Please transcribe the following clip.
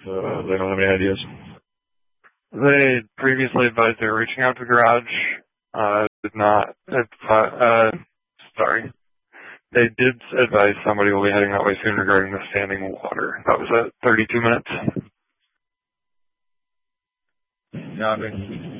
they don't have any ideas. They previously advised they were reaching out to the garage. Did not. Sorry. They did advise somebody will be heading that way soon regarding the standing water. That was at 32 minutes. Yeah, I mean,